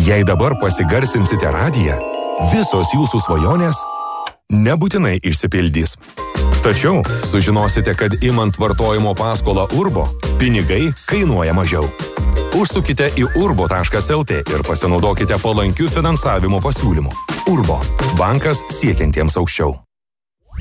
Jei dabar pasigarsinsite radiją, visos jūsų svajonės nebūtinai išsipildys. Tačiau sužinosite, kad imant vartojimo paskolą Urbo, pinigai kainuoja mažiau. Užsukite į urbo.lt ir pasinaudokite palankių finansavimo pasiūlymų. Urbo – bankas siekiantiems aukščiau.